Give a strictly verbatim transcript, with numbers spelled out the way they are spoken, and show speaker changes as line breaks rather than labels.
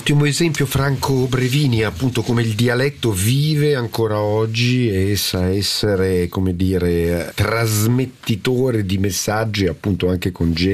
ottimo esempio Franco Brevini, appunto, come il dialetto vive ancora oggi e sa essere, come dire, trasmettitore di messaggi, appunto, anche con